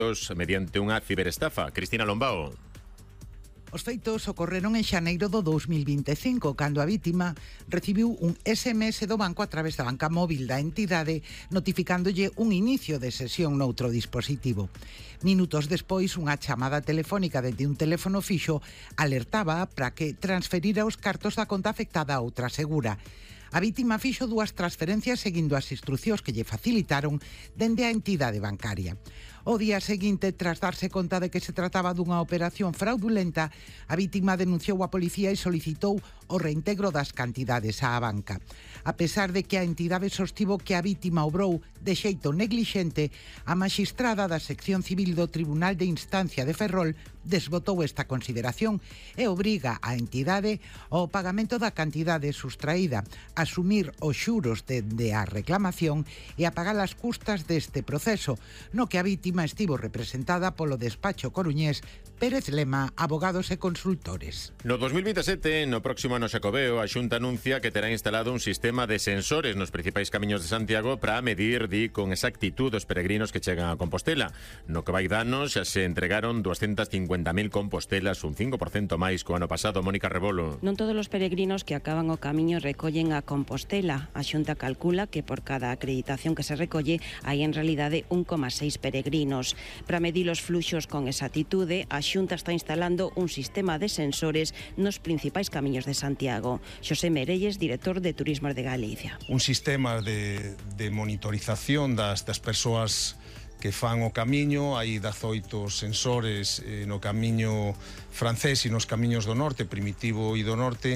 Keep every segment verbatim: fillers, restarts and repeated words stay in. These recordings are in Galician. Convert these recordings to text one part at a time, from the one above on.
mediante unha ciberestafa. Cristina Lombao. Os feitos ocorreron en xaneiro do dous mil vinte e cinco, cando a vítima recibiu un ese eme ese do banco a través da banca móvil da entidade, notificándolle un inicio de sesión noutro dispositivo. Minutos despois, unha chamada telefónica dende un teléfono fixo alertaba para que transferira os cartos da conta afectada a outra segura. A vítima fixo dúas transferencias seguindo as instruccións que lle facilitaron dende a entidade bancaria. O día seguinte, tras darse conta de que se trataba dunha operación fraudulenta, a vítima denunciou a policía e solicitou o reintegro das cantidades á banca. A pesar de que a entidade sostivo que a vítima obrou de xeito neglixente, a maxistrada da sección civil do Tribunal de Instancia de Ferrol desbotou esta consideración e obriga a entidade ao pagamento da cantidade sustraída, asumir os xuros dende a reclamación e a pagar as custas deste proceso, no que a vítima estivo representada polo despacho coruñés Pérez Lema, Abogados e Consultores. No dos mil vinte e sete, no próximo ano Xacobeo, a Xunta anuncia que terá instalado un sistema de sensores nos principais camiños de Santiago para medir, di, con exactitud os peregrinos que chegan a Compostela. No que vai danos xa se entregaron doscientas cincuenta mil compostelas, un cinco por cento máis co ano pasado. Mónica Rebolo. Non todos os peregrinos que acaban o camiño recollen a Compostela. A Xunta calcula que por cada acreditación que se recolle hai en realidade un coma seis peregrinos. Para medir os fluxos con exactitude, a Xunta está instalando un sistema de sensores nos principais camiños de Santiago. Xosé Merelles, director de Turismo de Galicia. Un sistema de, de monitorización das, das persoas que fan o camiño. Hai dezaoito sensores eh, no camiño francés e nos camiños do norte, Primitivo e do norte,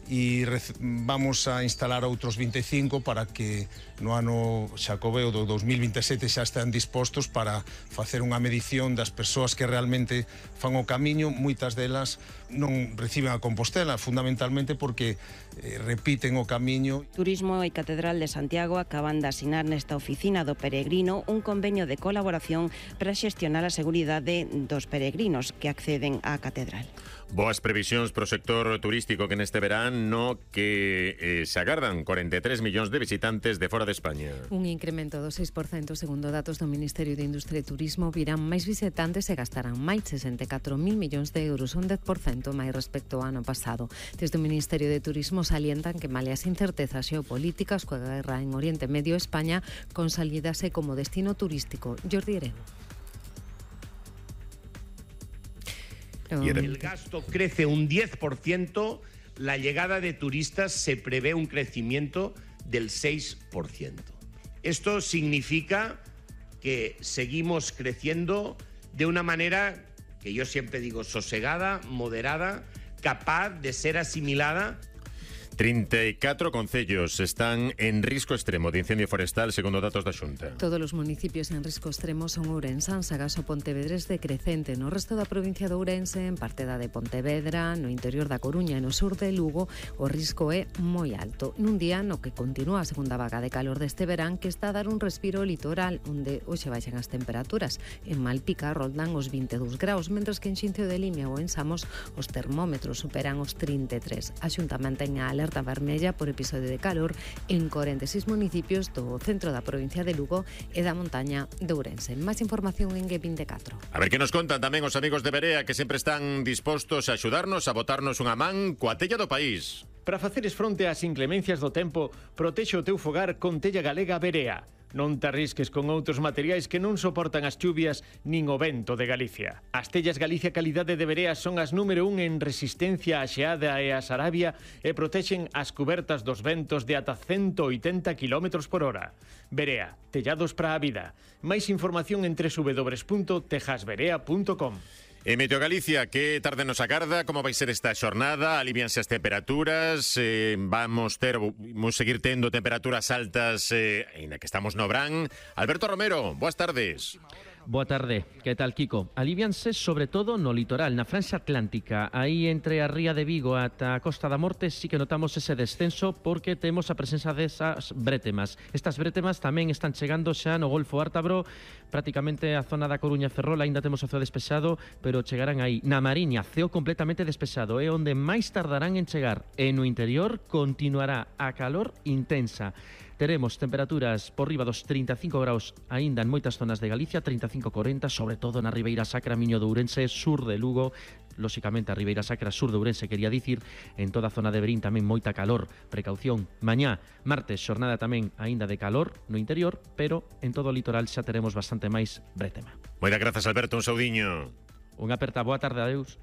e vamos a instalar outros vinte e cinco para que no ano Xacobeo do dos mil vinte e sete xa estén dispostos para facer unha medición das persoas que realmente fan o camiño. Moitas delas non reciben a Compostela, fundamentalmente porque eh, repiten o camiño. Turismo e Catedral de Santiago acaban de asinar nesta oficina do peregrino un convenio de colaboración para xestionar a seguridade dos peregrinos que acceden á catedral. Boas previsións pro sector turístico que neste verán que eh, se agardan cuarenta e tres millóns de visitantes de fora de España. Un incremento do seis por cento segundo datos do Ministerio de Industria e Turismo. Virán máis visitantes e gastarán máis sesenta e catro mil millóns de euros, un dez por cento máis respecto ao ano pasado. Desde o Ministerio de Turismo salientan que malia as incertezas xeopolíticas coa guerra en Oriente Medio, España consolídase como destino turístico. Jordi Erego. El gasto crece un diez por ciento, la llegada de turistas se prevé un crecimiento del seis por ciento. Esto significa que seguimos creciendo de una manera que yo siempre digo sosegada, moderada, capaz de ser asimilada. trinta e catro concellos están en risco extremo de incendio forestal, segundo datos da Xunta. Todos os municipios en risco extremo son Ourensán, Sagaso, Pontevedrés de Crecente. No resto da provincia de Ourense, en parte da de Pontevedra, no interior da Coruña e no sur de Lugo, o risco é moi alto. Nun día no que continúa a segunda vaga de calor deste verán, que está a dar un respiro ao litoral, onde hoxe baixan as temperaturas. En Malpica roldan os vinte e dous graus, mentres que en Xincio de Limia ou en Samos os termómetros superan os trinta e tres. A Xunta mantén a alerta vermella por episodio de calor en corenta e seis municipios do centro da provincia de Lugo e da montaña de Ourense. Máis información en G vinte e catro. A ver que nos contan tamén os amigos de Berea, que sempre están dispostos a axudarnos, a botarnos unha man coa tella do país. Para faceres fronte ás inclemencias do tempo, protexe o teu fogar con tella galega Berea. Non te arrisques con outros materiais que non soportan as chuvias nin o vento de Galicia. As tellas Galicia Calidade de Berea son as número un en resistencia á xeada e á sarabia e protexen as cubertas dos ventos de ata ciento oitenta kilómetros por hora. Berea, tellados para a vida. Máis información en doble u doble u doble u punto tejasberea punto com. En Meteo Galicia, que tarde nos agarda? Como vai ser esta xornada? Alivianse as temperaturas? Eh, vamos ter, vamos seguir tendo temperaturas altas, eh, ainda que estamos no verán. Alberto Romero, boas tardes. Boa tarde, que tal, Kiko? Alivianse sobre todo no litoral, na franxa atlántica. Aí entre a ría de Vigo ata a Costa da Morte sí que notamos ese descenso porque temos a presenza desas brétemas. Estas brétemas tamén están chegando xa no Golfo Ártabro, prácticamente a zona da Coruña Ferrol, aínda temos o ceo despexado, pero chegarán aí. Na Mariña, ceo completamente despexado, é onde máis tardarán en chegar. E no interior continuará a calor intensa. teremos temperaturas por riba dos trinta e cinco graus aínda en moitas zonas de Galicia, trinta e cinco a corenta, sobre todo na Ribeira Sacra, Miño de Ourense, sur de Lugo, lóxicamente a Ribeira Sacra, sur de Ourense, quería dicir, en toda a zona de Verín tamén moita calor, precaución. Mañá, martes, xornada tamén aínda de calor no interior, pero en todo o litoral xa teremos bastante máis bretema. Moitas grazas, Alberto, un saudiño. Unha aperta, boa tarde, adeus.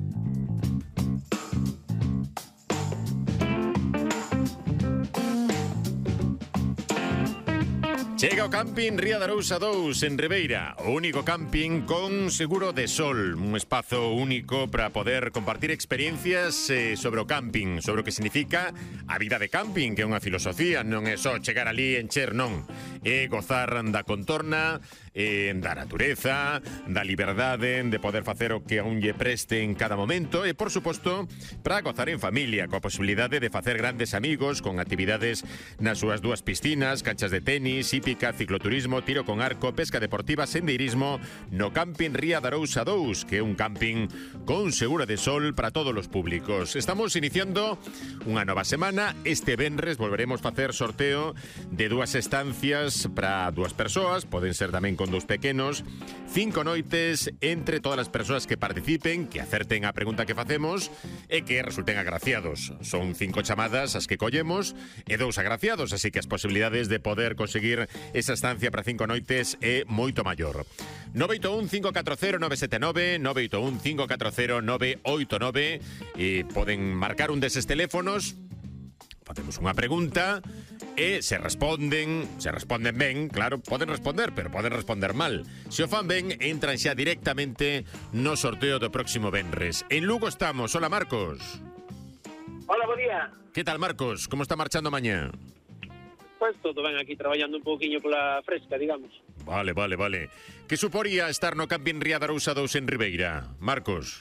Chega o camping Ría de Arousa dous en Ribeira, o único camping con seguro de sol, un espazo único para poder compartir experiencias eh, sobre o camping, sobre o que significa a vida de camping, que é unha filosofía, non é só chegar ali e encher, non, é gozar da contorna, eh, da natureza, da liberdade de poder facer o que a un lle preste en cada momento e, por suposto, para gozar en familia, coa posibilidade de facer grandes amigos con actividades nas súas dúas piscinas, canchas de tenis, hípica, cicloturismo, tiro con arco, pesca deportiva, sendeirismo no camping Ría de Arousa dous, que é un camping con seguro de sol para todos os públicos. Estamos iniciando unha nova semana. Este venres volveremos facer sorteo de dúas estancias para dúas persoas, poden ser tamén con dous pequenos, cinco noites entre todas as persoas que participen, que acerten a pregunta que facemos e que resulten agraciados. Son cinco chamadas as que collemos e dous agraciados, así que as posibilidades de poder conseguir esa estancia para cinco noites é moito maior. nove oito un cinco catro cero nove sete nove, nove oito un cinco catro cero nove oito nove, e poden marcar un deses teléfonos, facemos unha pregunta e se responden, se responden ben, claro, poden responder, pero poden responder mal. Se o fan ben, entran xa directamente no sorteo do próximo venres. En Lugo estamos. Hola, Marcos. Hola, bo día. Que tal, Marcos? Como está marchando mañá? Pois pues todo ben aquí, traballando un pouquiño pola fresca, digamos. Vale, vale, vale. Que suporía estar no camping Ría de Arousa dous en Ribeira, Marcos?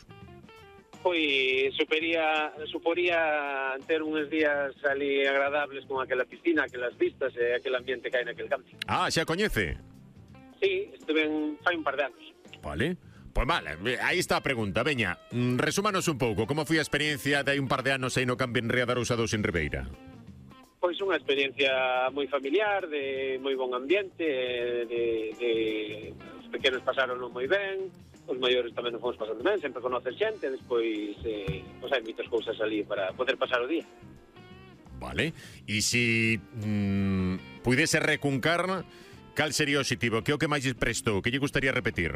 Pois supería, suporía ter uns días ali agradables con aquela piscina, aquelas vistas e aquel ambiente que hai naquel camping. Ah, xa coñece? Sí, estuve en, fai un par de anos. Vale. Pois vale, aí está a pregunta. Veña, resúmanos un pouco, como foi a experiencia de hai un par de anos aí no camping Ría de Arousa dous en Ribeira? Pois unha experiencia moi familiar, de moi bon ambiente, de, de os pequenos pasaron moi ben, os maiores tamén nos fomos pasando ben, sempre conoces xente, despois eh, pois hai moitas cousas ali para poder pasar o día. Vale, e se mm, pudese recuncar, cal sería o objetivo? Que é o que máis lle prestou? Que lle gustaría repetir?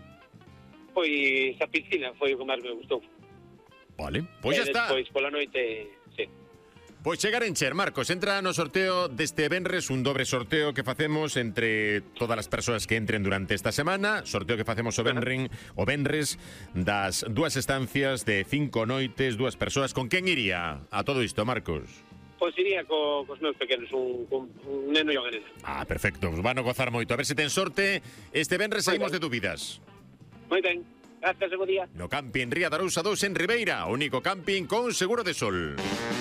Pois a piscina foi o que máis me gustou. Vale, pois xa está. Pois pola noite, sí. Pois chegar a encher, Marcos, entra no sorteo deste venres, un dobre sorteo que facemos entre todas as persoas que entren durante esta semana, sorteo que facemos o venren, o venres das dúas estancias de cinco noites, dúas persoas. Con quen iría a todo isto, Marcos? Pois iría co, cos meus pequenos, un, un, un neno e unha nena. Ah, perfecto, pues van a gozar moito. A ver se ten sorte. Este venres saímos de dúbidas. Moi ben, gracias e bo día. No camping Ría de Arousa dous en Ribeira, único camping con seguro de sol.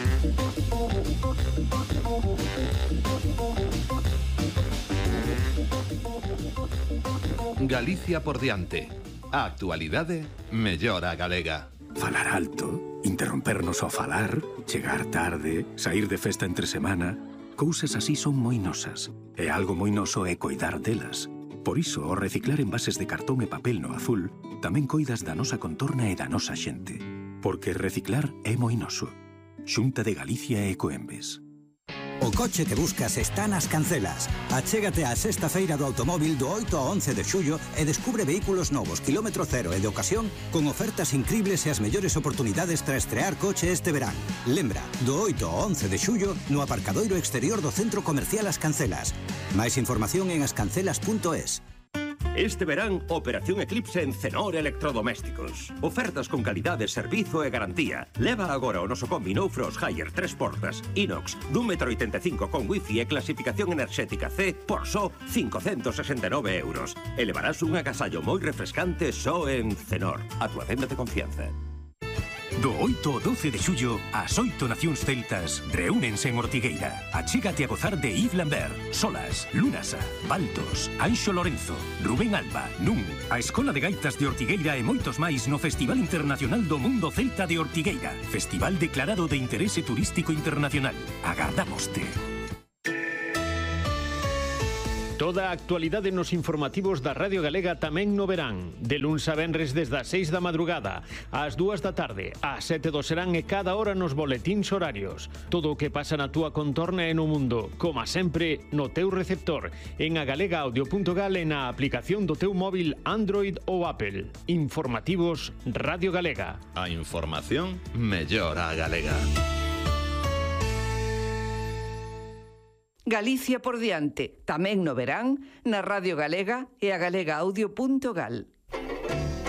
Galicia por diante. A actualidade mellor a galega. Falar alto, interrompernos ao falar, chegar tarde, sair de festa entre semana, cousas así son moi nosas. E algo moi noso é coidar delas. Por iso, ao reciclar envases de cartón e papel no azul, tamén coidas da nosa contorna e da nosa xente. Porque reciclar é moi noso. Xunta de Galicia e Ecoembes. O coche que buscas está nas Cancelas. Achégate á sexta feira do automóvil do oito ao once de xullo e descubre vehículos novos, quilómetro cero e de ocasión con ofertas incribles e as mellores oportunidades para estrear coche este verán. Lembra, do oito ao once de xullo no aparcadoiro exterior do Centro Comercial As Cancelas. Máis información en ascancelas punto es. Este verán, Operación Eclipse en Cenor Electrodomésticos. Ofertas con calidade, servizo e garantía. Leva agora o noso combi No Frost Higher tres portas, inox, dun metro oitenta e cinco con wifi e clasificación enerxética C por só cincocentos sesenta e nove euros. E levarás un agasallo moi refrescante só en Cenor, a tua tenda de confianza. Do oito ao doce de xullo, as oito nacións celtas reúnense en Ortigueira. Achégate a gozar de Yves Lambert, Solas, Lunasa, Baltos, Anxo Lorenzo, Rubén Alba, Nun, a Escola de Gaitas de Ortigueira e moitos máis no Festival Internacional do Mundo Celta de Ortigueira. Festival declarado de interese turístico internacional. Agardámoste. Toda a actualidade nos informativos da Radio Galega tamén no verán. De luns a venres desde as seis da madrugada, ás dúas da tarde, ás sete do serán e cada hora nos boletíns horarios. Todo o que pasa na túa contorna e no mundo, como sempre, no teu receptor, en agalegaaudio punto gal e na aplicación do teu móvil Android ou Apple. Informativos Radio Galega. A información mellora a galega. Galicia por diante, tamén no verán, na Radio Galega e a galega audio punto gal.